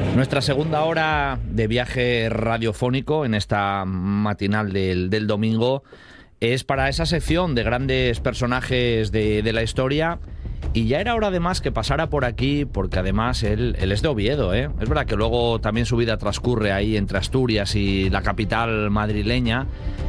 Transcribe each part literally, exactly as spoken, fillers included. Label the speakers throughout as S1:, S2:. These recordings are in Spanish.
S1: Nuestra segunda hora de viaje radiofónico en esta matinal del, del domingo es para esa sección de grandes personajes de, de la historia. Y ya era hora además que pasara por aquí, porque además él, él es de Oviedo, ¿eh? Es verdad que luego también su vida transcurre ahí entre Asturias y la capital madrileña.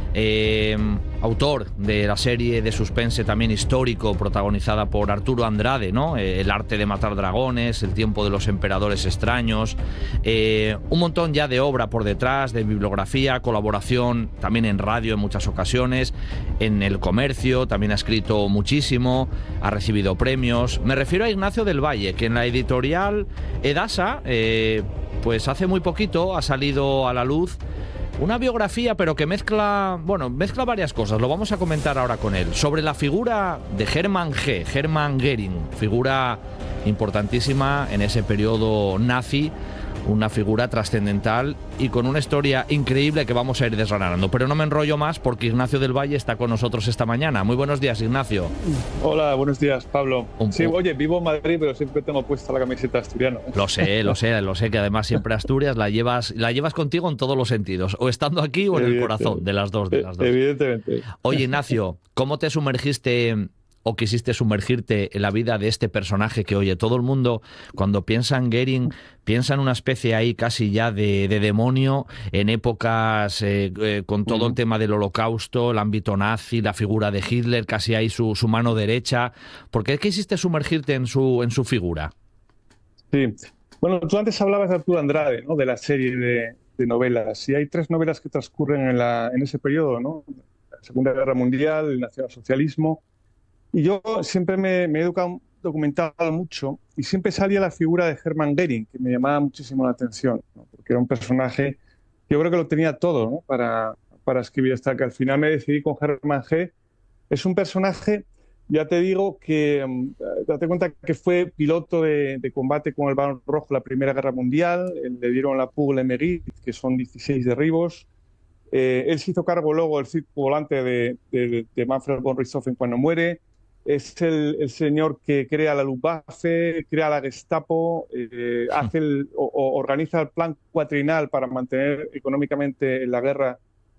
S1: Eh, autor de la serie de suspense también histórico protagonizada por Arturo Andrade, ¿no? Eh, El arte de matar dragones, El tiempo de los emperadores extraños, eh, un montón ya de obra por detrás, de bibliografía, colaboración también en radio en muchas ocasiones, en El Comercio, también ha escrito muchísimo, ha recibido premios. Me refiero a Ignacio del Valle, que en la editorial Edasa, eh, pues hace muy poquito ha salido a la luz una biografía, pero que mezcla, bueno, mezcla varias cosas. Lo vamos a comentar ahora con él. Sobre la figura de Hermann G., Hermann Göring, figura importantísima en ese periodo nazi, una figura trascendental y con una historia increíble que vamos a ir desgranando. Pero no me enrollo más porque Ignacio del Valle está con nosotros esta mañana. Muy buenos días, Ignacio.
S2: Hola, buenos días, Pablo.
S1: Un,
S2: sí, oye, vivo en Madrid, pero siempre tengo puesta la camiseta asturiana.
S1: Lo sé, lo sé, lo sé, que además siempre Asturias la llevas, la llevas contigo en todos los sentidos, o estando aquí o en el corazón, de las dos, de las dos.
S2: Evidentemente.
S1: Oye, Ignacio, ¿cómo te sumergiste o quisiste sumergirte en la vida de este personaje que, oye, todo el mundo cuando piensa en Göring piensa en una especie ahí casi ya de, de demonio, en épocas eh, eh, con todo uh-huh. el tema del holocausto, el ámbito nazi, la figura de Hitler, casi ahí su, su mano derecha? ¿Por qué quisiste sumergirte en su, en su figura?
S2: Sí, bueno, tú antes hablabas de Arturo Andrade, ¿no? De la serie de, de novelas, y hay tres novelas que transcurren en, la, en ese periodo, ¿no? La Segunda Guerra Mundial, el nacionalsocialismo. Y yo siempre me, me he educado, documentado mucho y siempre salía la figura de Hermann Göring, que me llamaba muchísimo la atención, ¿no? Porque era un personaje que yo creo que lo tenía todo, ¿no? para, para escribir hasta que al final me decidí con Hermann G. Es un personaje, ya te digo, que um, date cuenta que fue piloto de, de combate con el Barón Rojo en la Primera Guerra Mundial, le dieron la Pugle Merit, que son dieciséis derribos. Eh, él se hizo cargo luego del circo volante de, de, de Manfred von Richthofen cuando muere. Es el, el señor que crea la Luftwaffe, crea la Gestapo, eh, hace el, o, o organiza el plan cuatrinal para mantener económicamente la guerra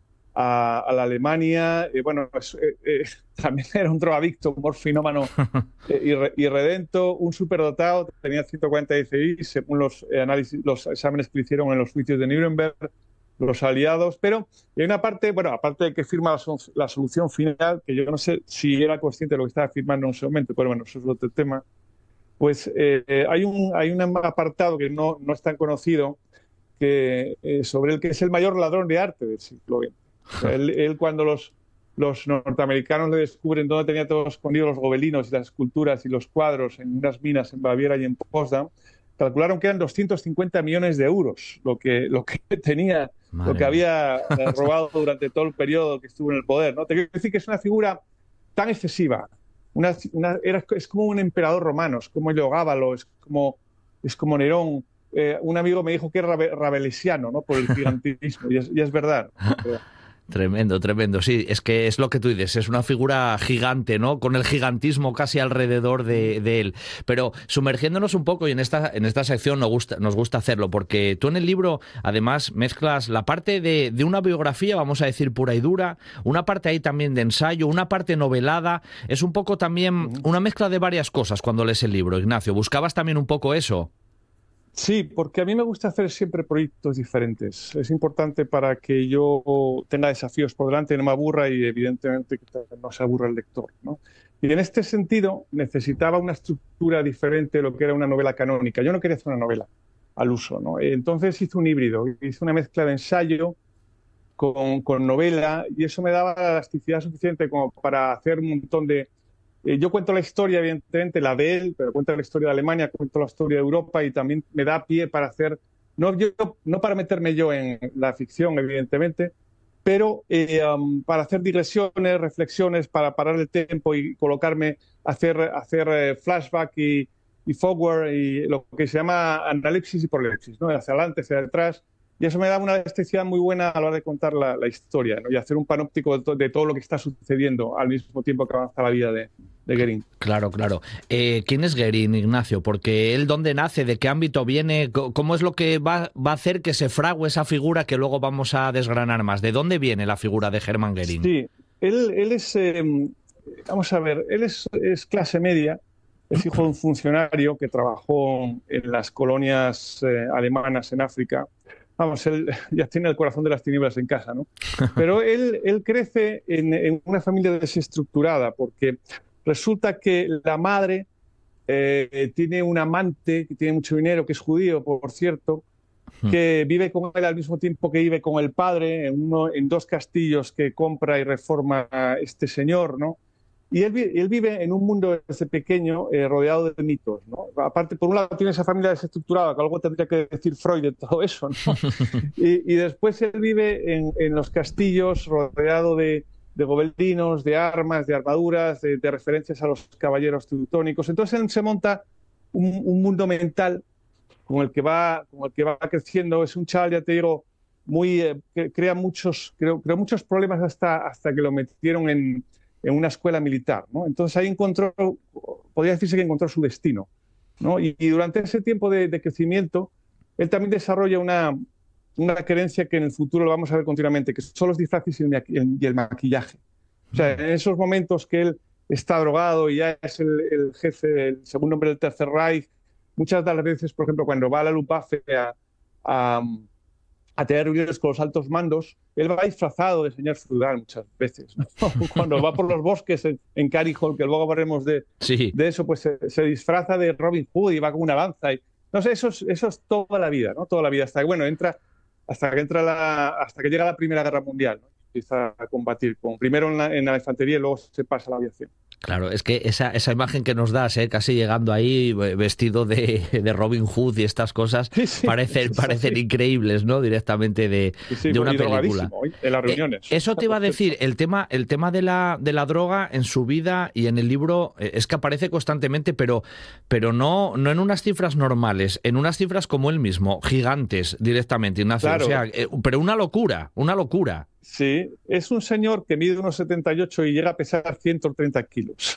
S2: a, a la Alemania. Eh, bueno, es, eh, eh, también era un drogadicto, un morfinómano eh, irredento, un superdotado, tenía ciento cuarenta D C I según los, eh, análisis, los exámenes que le hicieron en los juicios de Nuremberg los aliados, pero hay una parte, bueno, aparte de que firma la, la solución final, que yo no sé si era consciente de lo que estaba firmando en ese momento, pero bueno, eso es otro tema, pues eh, hay, un, hay un apartado que no, no es tan conocido que, eh, sobre el que es el mayor ladrón de arte del siglo veinte. O sea, él, él cuando los, los norteamericanos le descubren dónde tenía todos escondidos los gobelinos y las esculturas y los cuadros en unas minas en Baviera y en Potsdam, calcularon que eran doscientos cincuenta millones de euros lo que, lo que tenía, Madre lo que había eh, robado durante todo el periodo que estuvo en el poder, ¿no? Te quiero decir que es una figura tan excesiva, una, una, era, es como un emperador romano, es como Heliogábalo, es como, es como Nerón. Eh, un amigo me dijo que era rabelesiano, ¿no? Por el gigantismo, y es, y es verdad. Pero,
S1: Tremendo, tremendo. Sí, es que es lo que tú dices, es una figura gigante, ¿no? Con el gigantismo casi alrededor de, de él. Pero sumergiéndonos un poco, y en esta, en esta sección nos gusta, nos gusta hacerlo, porque tú en el libro además mezclas la parte de, de una biografía, vamos a decir, pura y dura, una parte ahí también de ensayo, una parte novelada. Es un poco también una mezcla de varias cosas cuando lees el libro, Ignacio. ¿Buscabas también un poco eso?
S2: Sí, porque a mí me gusta hacer siempre proyectos diferentes. Es importante para que yo tenga desafíos por delante, no me aburra y evidentemente que no se aburra el lector, ¿no? Y en este sentido necesitaba una estructura diferente de lo que era una novela canónica. Yo no quería hacer una novela al uso, ¿no? Entonces hice un híbrido, hice una mezcla de ensayo con, con novela y eso me daba la elasticidad suficiente como para hacer un montón de... Eh, yo cuento la historia, evidentemente, la de él, pero cuento la historia de Alemania, cuento la historia de Europa y también me da pie para hacer, no, yo, no para meterme yo en la ficción, evidentemente, pero eh, um, para hacer digresiones, reflexiones, para parar el tiempo y colocarme, hacer, hacer eh, flashback y, y forward y lo que se llama análisis y prolepsis, ¿no? Hacia adelante, hacia atrás, y eso me da una elasticidad muy buena a la hora de contar la, la historia, ¿no? Y hacer un panóptico de, to de todo lo que está sucediendo al mismo tiempo que avanza la vida de, de Guérin.
S1: Claro, claro. Eh, ¿Quién es Guérin, Ignacio? Porque él, ¿dónde nace? ¿De qué ámbito viene? ¿Cómo es lo que va, va a hacer que se frague esa figura que luego vamos a desgranar más? ¿De dónde viene la figura de Hermann Göring?
S2: Sí, él, él es, eh, vamos a ver, él es, es clase media, es hijo de un funcionario que trabajó en las colonias eh, alemanas en África. Vamos, él ya tiene el corazón de las tinieblas en casa, ¿no? Pero él, él crece en, en una familia desestructurada porque resulta que la madre eh, tiene un amante que tiene mucho dinero, que es judío, por cierto, que vive con él al mismo tiempo que vive con el padre en, uno, en dos castillos que compra y reforma este señor, ¿no? Y él, él vive en un mundo desde pequeño eh, rodeado de mitos, ¿no? Aparte, por un lado tiene esa familia desestructurada, que algo tendría que decir Freud de todo eso, ¿no? y, y después él vive en, en los castillos rodeado de, de gobelinos, de armas, de armaduras, de, de referencias a los caballeros teutónicos. Entonces él se monta un, un mundo mental con el que va, con el que va creciendo. Es un chaval, ya te digo, muy, eh, que crea muchos, creo, creo muchos problemas hasta, hasta que lo metieron en en una escuela militar, ¿no? Entonces ahí encontró, podría decirse que encontró su destino, ¿no? Y, y durante ese tiempo de, de crecimiento, él también desarrolla una, una creencia que en el futuro lo vamos a ver continuamente, que son los disfraces y el, y el maquillaje. O sea, en esos momentos que él está drogado y ya es el, el jefe, el segundo hombre del Tercer Reich, muchas de las veces, por ejemplo, cuando va a la Luftwaffe a, a a tener reuniones con los altos mandos, él va disfrazado de señor feudal muchas veces, ¿no? Cuando va por los bosques en, en Cary Hall, que luego hablaremos de, sí. de eso, pues se, se disfraza de Robin Hood y va con una lanza. Y, no sé, eso es, eso es toda la vida, ¿no? Toda la vida, hasta que, bueno, entra, hasta que, entra la, hasta que llega la Primera Guerra Mundial, ¿no? Empieza a combatir, con, primero en la, en la infantería y luego se pasa a la aviación.
S1: Claro, es que esa, esa imagen que nos das, ¿eh? Casi llegando ahí vestido de, de Robin Hood y estas cosas, sí, sí, parecen, sí, parecen sí. increíbles, ¿no? Directamente de, sí, sí, de una película.
S2: En las reuniones.
S1: Eh, eso te iba a decir, el tema, el tema de, la, de la droga en su vida y en el libro eh, es que aparece constantemente, pero, pero no, no en unas cifras normales, en unas cifras como él mismo, gigantes directamente, Ignacio. Claro. O sea, eh, pero una locura, una locura.
S2: Sí, es un señor que mide unos setenta y ocho y llega a pesar ciento treinta kilos.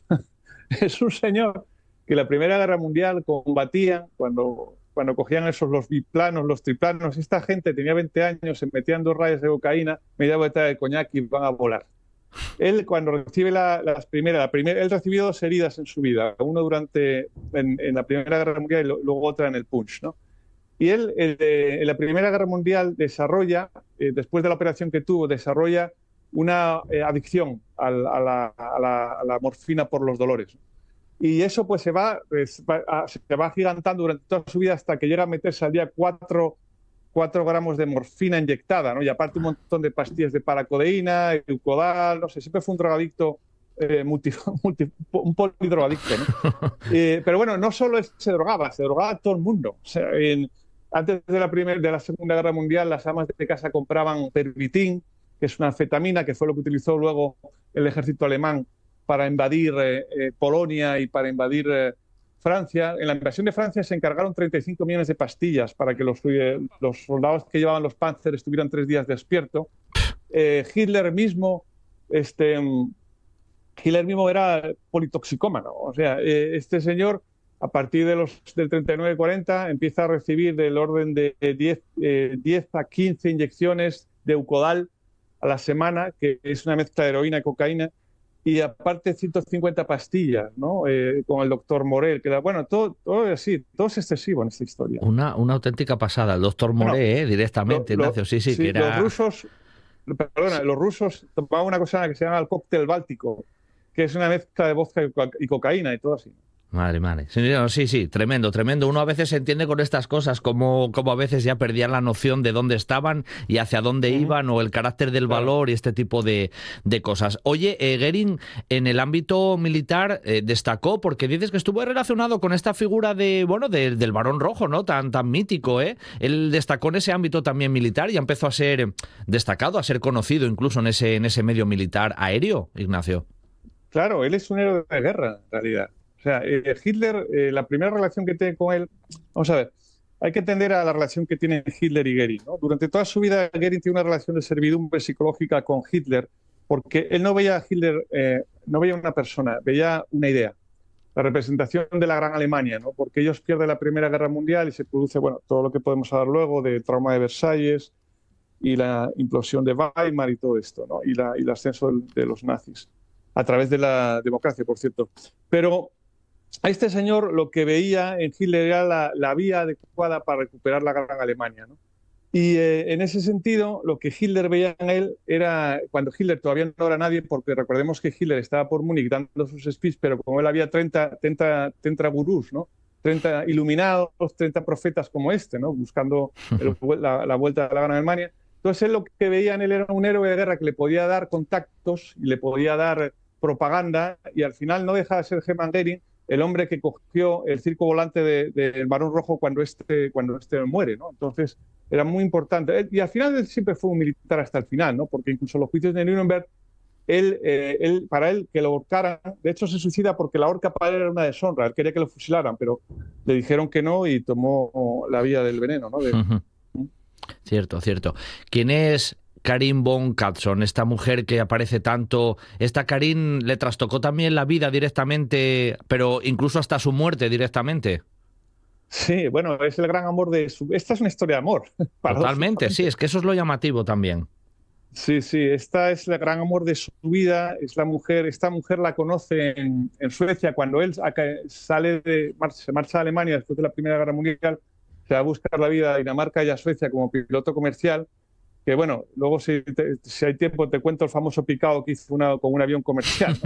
S2: Es un señor que en la Primera Guerra Mundial combatía cuando, cuando cogían esos los biplanos, los triplanos. Esta gente tenía veinte años, se metían dos rayas de cocaína, media botella de coñac y van a volar. Él, cuando recibe la, las primeras, la primera, él recibió dos heridas en su vida, uno durante en, en la Primera Guerra Mundial y luego otra en el Punch, ¿no? Y él, eh, en la Primera Guerra Mundial, desarrolla, eh, después de la operación que tuvo, desarrolla una eh, adicción a la, a, la, a, la, a la morfina por los dolores. Y eso pues se va, pues, va, a, se va agigantando durante toda su vida hasta que llega a meterse al día cuatro gramos de morfina inyectada, ¿no? Y aparte un montón de pastillas de paracodeína, Eucodal, no sé, siempre fue un drogadicto, eh, multi, multi, un polidrogadicto, ¿no? eh, pero bueno, no solo se drogaba, se drogaba a todo el mundo. O sea, en, antes de la, primer, de la Segunda Guerra Mundial, las amas de casa compraban pervitin, que es una anfetamina, que fue lo que utilizó luego el ejército alemán para invadir eh, eh, Polonia y para invadir eh, Francia. En la invasión de Francia se encargaron treinta y cinco millones de pastillas para que los, eh, los soldados que llevaban los Panzer estuvieran tres días despiertos. Eh, Hitler mismo, este, Hitler mismo era politoxicómano. O sea, eh, este señor, a partir de los, del treinta y nueve cuarenta, empieza a recibir del orden de diez, eh, diez a quince inyecciones de Eucodal a la semana, que es una mezcla de heroína y cocaína, y aparte ciento cincuenta pastillas, ¿no? Eh, con el doctor Morel, que era, bueno, todo, todo así, todo es excesivo en esta historia.
S1: Una, una auténtica pasada, el doctor Morel, bueno, eh, directamente, lo, Ignacio, lo, sí, sí, sí, que era...
S2: Los rusos, perdona, los rusos tomaban una cosa que se llama el cóctel báltico, que es una mezcla de vodka y cocaína y todo así.
S1: Madre, madre. Sí, sí, sí, tremendo, tremendo. Uno a veces se entiende con estas cosas, como, como a veces ya perdían la noción de dónde estaban y hacia dónde uh-huh. iban, o el carácter del claro. valor y este tipo de, de cosas. Oye, eh, Göring, en el ámbito militar eh, destacó, porque dices que estuvo relacionado con esta figura de, bueno, de, del Barón Rojo, ¿no? Tan, tan mítico, ¿eh? Él destacó en ese ámbito también militar y empezó a ser destacado, a ser conocido incluso en ese, en ese medio militar aéreo, Ignacio.
S2: Claro, él es un héroe de guerra, en realidad. O sea, eh, Hitler, eh, la primera relación que tiene con él, vamos a ver, hay que entender a la relación que tienen Hitler y Goering, ¿no? Durante toda su vida, Goering tiene una relación de servidumbre psicológica con Hitler, porque él no veía a Hitler, eh, no veía una persona, veía una idea, la representación de la gran Alemania, ¿no? Porque ellos pierden la Primera Guerra Mundial y se produce, bueno, todo lo que podemos hablar luego del trauma de Versalles y la implosión de Weimar y todo esto, ¿no? Y, la, y el ascenso de los nazis, a través de la democracia, por cierto. Pero a este señor lo que veía en Hitler era la, la vía adecuada para recuperar la gran Alemania, ¿no? Y eh, en ese sentido, lo que Hitler veía en él era, cuando Hitler todavía no era nadie, porque recordemos que Hitler estaba por Múnich dando sus speeches, pero como él había treinta, treinta, treinta gurús, ¿no? treinta iluminados, treinta profetas como este, ¿no? Buscando el, la, la vuelta a la gran Alemania. Entonces él lo que veía en él era un héroe de guerra que le podía dar contactos y le podía dar propaganda, y al final no deja de ser Hermann Göring, el hombre que cogió el circo volante del de, de Barón Rojo cuando este, cuando este muere, ¿no? Entonces era muy importante. Y al final él siempre fue un militar hasta el final, ¿no? Porque incluso los juicios de Nuremberg, él, eh, él, para él que lo ahorcaran, de hecho se suicida porque la horca para él era una deshonra, él quería que lo fusilaran, pero le dijeron que no y tomó la vía del veneno, ¿no? De...
S1: Uh-huh. Cierto, cierto. ¿Quién es Karin von Katzon, esta mujer que aparece tanto? Esta Karin le trastocó también la vida directamente, pero incluso hasta su muerte directamente.
S2: Sí, bueno, es el gran amor de su... Esta es una historia de amor.
S1: Totalmente, sí, es que eso es lo llamativo también.
S2: Sí, sí, esta es el gran amor de su vida, es la mujer, esta mujer la conoce en, en Suecia cuando él sale de, se marcha a Alemania después de la Primera Guerra Mundial, se va a buscar la vida a Dinamarca y a Suecia como piloto comercial, que bueno, luego si, te, si hay tiempo te cuento el famoso picado que hizo una, con un avión comercial.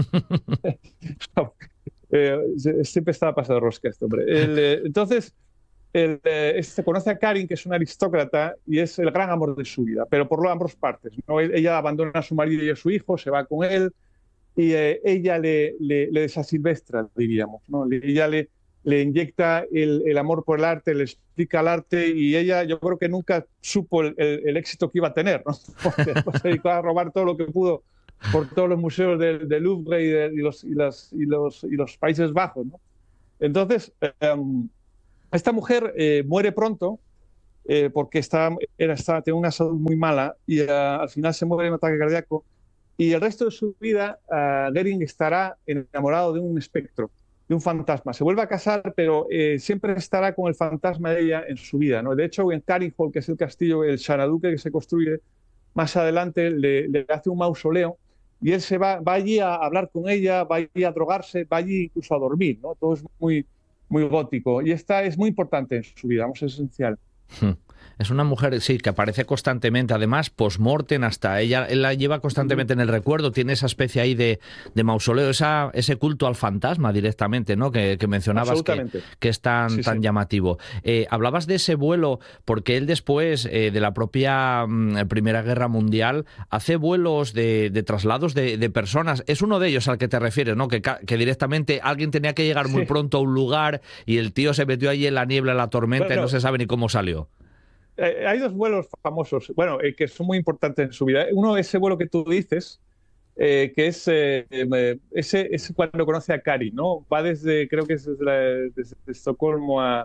S2: eh, siempre estaba pasado de rosca este hombre. El, eh, entonces... El, eh, se conoce a Karin, que es una aristócrata y es el gran amor de su vida, pero por ambas partes, ¿no? Ella abandona a su marido y a su hijo, se va con él y eh, ella le, le, le desasilvestra, diríamos, ¿no? Ella le, le inyecta el, el amor por el arte, le explica el arte y ella yo creo que nunca supo el, el, el éxito que iba a tener, ¿no? Porque después se dedicó a robar todo lo que pudo por todos los museos del, del Louvre y, de, y, los, y, las, y, los, y los Países Bajos, ¿no? Entonces... Um, Esta mujer eh, muere pronto eh, porque está, era, está, tiene una salud muy mala y uh, al final se muere en un ataque cardíaco y el resto de su vida uh, Göring estará enamorado de un espectro, de un fantasma. Se vuelve a casar, pero eh, siempre estará con el fantasma de ella en su vida, ¿no? De hecho, en Karinhall, que es el castillo, el Xanaduke que se construye más adelante, le, le hace un mausoleo y él se va, va allí a hablar con ella, va allí a drogarse, va allí incluso a dormir, ¿no? Todo es muy... muy gótico, y esta es muy importante en su vida, vamos, es esencial.
S1: Es una mujer, sí, que aparece constantemente, además, post-mortem hasta, ella él la lleva constantemente en el recuerdo, tiene esa especie ahí de, de mausoleo, esa, ese culto al fantasma directamente, ¿no? Que, que mencionabas que, que es tan, sí, tan sí. llamativo. Eh, hablabas de ese vuelo, porque él después eh, de la propia mm, Primera Guerra Mundial hace vuelos de, de traslados de, de personas, es uno de ellos al que te refieres, ¿no? Que, que directamente alguien tenía que llegar muy sí. pronto a un lugar y el tío se metió ahí en la niebla, en la tormenta, bueno, y no se sabe ni cómo salió.
S2: Eh, hay dos vuelos famosos, bueno, eh, que son muy importantes en su vida. Uno es ese vuelo que tú dices, eh, que es eh, ese, ese cuando conoce a Karin, ¿no? Va desde, creo que es desde, la, desde Estocolmo a,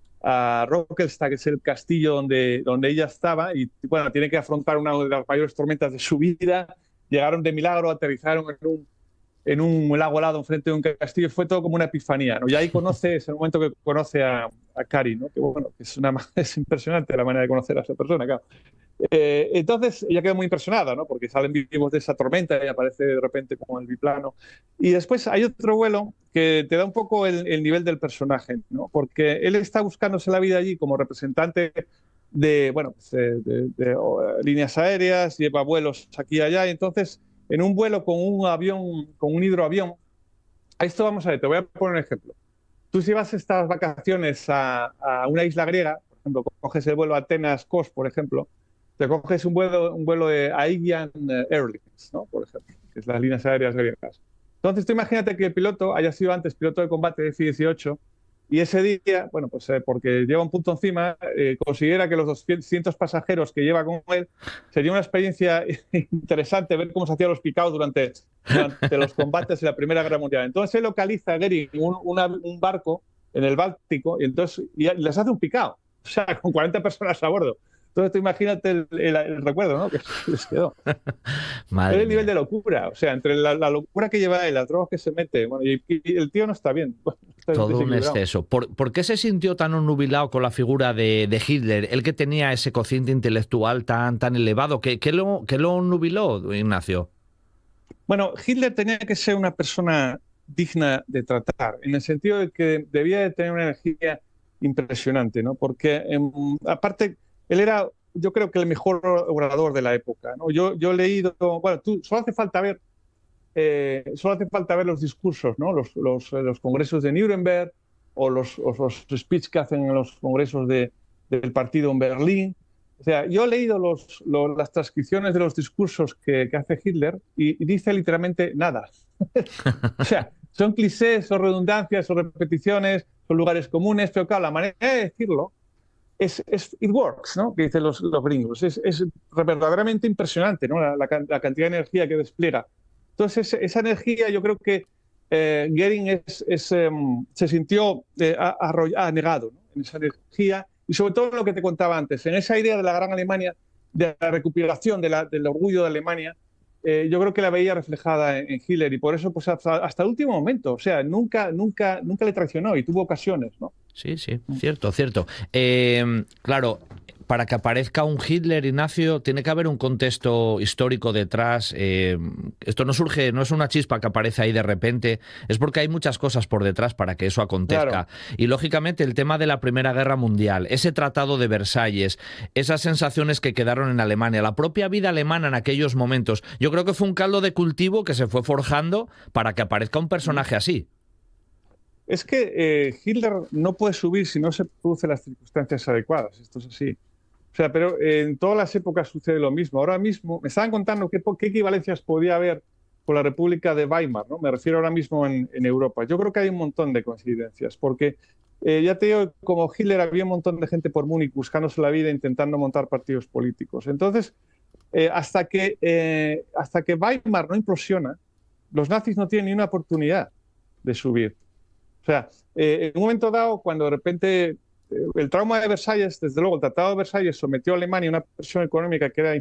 S2: a Rockelstad, que es el castillo donde, donde ella estaba, y bueno, tiene que afrontar una de las mayores tormentas de su vida. Llegaron de milagro, aterrizaron en un, en un lago helado enfrente de un castillo, fue todo como una epifanía, ¿no? Y ahí conoce, es el momento que conoce a, a Karin, ¿no? Que bueno, que es, una, es impresionante la manera de conocer a esa persona, claro. Eh, entonces ella quedó muy impresionada, ¿no? Porque salen vivos de esa tormenta y aparece de repente como el biplano. Y después hay otro vuelo que te da un poco el, el nivel del personaje, ¿no? Porque él está buscándose la vida allí como representante de, bueno, pues, de, de, de, de líneas aéreas, lleva vuelos aquí y allá, y entonces en un vuelo con un avión, con un hidroavión, a esto vamos a ver, te voy a poner un ejemplo. Tú si vas estas vacaciones a, a una isla griega, por ejemplo, coges el vuelo Atenas-Kos, por ejemplo, te coges un vuelo, un vuelo de Aegean Airlines, ¿no? Por ejemplo, que es las líneas aéreas griegas. Entonces tú imagínate que el piloto haya sido antes piloto de combate de F dieciocho y ese día, bueno, pues eh, porque lleva un punto encima, eh, considera que los doscientos pasajeros que lleva con él sería una experiencia interesante ver cómo se hacían los picados durante, durante los combates de la Primera Guerra Mundial. Entonces él localiza a Göring un, una, un barco en el Báltico y entonces y les hace un picado. o sea, con cuarenta personas a bordo. Entonces, tú imagínate el, el, el recuerdo, ¿no? Que les quedó.
S1: Madre
S2: Es el nivel
S1: mía.
S2: de locura. O sea, entre la, la locura que lleva él, las drogas que se mete, bueno, y, y el tío no está bien, está
S1: Todo un
S2: desequilibrado.
S1: exceso. ¿Por, por qué se sintió tan nubilado con la figura de, de Hitler? Él que tenía ese cociente intelectual tan, tan elevado. ¿Qué, qué lo, qué lo nubiló, Ignacio?
S2: Bueno, Hitler tenía que ser una persona digna de tratar, en el sentido de que debía de tener una energía impresionante, ¿no? Porque, eh, aparte, él era, yo creo que el mejor orador de la época, ¿no? Yo, yo he leído, bueno, tú, solo hace falta ver, eh, solo hace falta ver los discursos, ¿no? Los, los, los congresos de Nuremberg o los, o los speeches que hacen en los congresos de, del partido en Berlín. O sea, yo he leído los, los, las transcripciones de los discursos que, que hace Hitler y, y dice literalmente nada. O sea, son clichés, son redundancias, son repeticiones, son lugares comunes, pero claro, la manera de decirlo es, es it works, ¿no? Que dicen los, los gringos. Es, es verdaderamente impresionante, ¿no? La, la, la cantidad de energía que despliega. Entonces, esa energía yo creo que eh, Goering es, es, um, se sintió eh, anegado, ¿no? En esa energía. Y sobre todo lo que te contaba antes, en esa idea de la gran Alemania, de la recuperación de la, del orgullo de Alemania, eh, yo creo que la veía reflejada en, en Hitler y por eso pues hasta, hasta el último momento, o sea, nunca, nunca, nunca le traicionó y tuvo ocasiones, ¿no?
S1: Sí, sí, cierto, cierto. Eh, claro, para que aparezca un Hitler, Ignacio, tiene que haber un contexto histórico detrás. Eh, esto no surge, no es una chispa que aparece ahí de repente, es porque hay muchas cosas por detrás para que eso acontezca.
S2: Claro.
S1: Y lógicamente el tema de la Primera Guerra Mundial, ese tratado de Versalles, esas sensaciones que quedaron en Alemania, la propia vida alemana en aquellos momentos, yo creo que fue un caldo de cultivo que se fue forjando para que aparezca un personaje así.
S2: Es que eh, Hitler no puede subir si no se producen las circunstancias adecuadas. Esto es así. O sea, pero eh, en todas las épocas sucede lo mismo. Ahora mismo me estaban contando qué, qué equivalencias podía haber con la República de Weimar, ¿no? Me refiero ahora mismo en, en Europa. Yo creo que hay un montón de coincidencias, porque eh, ya te digo, como Hitler había un montón de gente por Múnich buscándose la vida, intentando montar partidos políticos. Entonces, eh, hasta, que, eh, hasta que Weimar no implosiona, los nazis no tienen ni una oportunidad de subir. O sea, eh, en un momento dado, cuando de repente eh, el trauma de Versalles, desde luego el Tratado de Versalles sometió a Alemania a una presión económica que era